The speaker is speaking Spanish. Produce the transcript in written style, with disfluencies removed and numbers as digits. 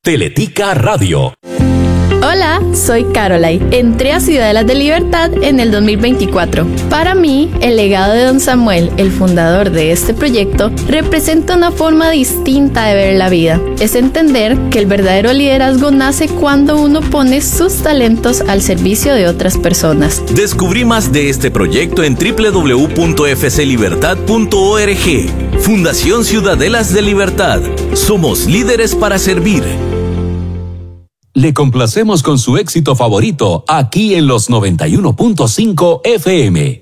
Teletica Radio. Hola, soy Caroline. Entré a Ciudadelas de Libertad en el 2024. Para mí, el legado de don Samuel, el fundador de este proyecto, representa una forma distinta de ver la vida. Es entender que el verdadero liderazgo nace cuando uno pone sus talentos al servicio de otras personas. Descubrí más de este proyecto en www.fclibertad.org. Fundación Ciudadelas de Libertad. Somos líderes para servir. Le complacemos con su éxito favorito aquí en los 91.5 FM.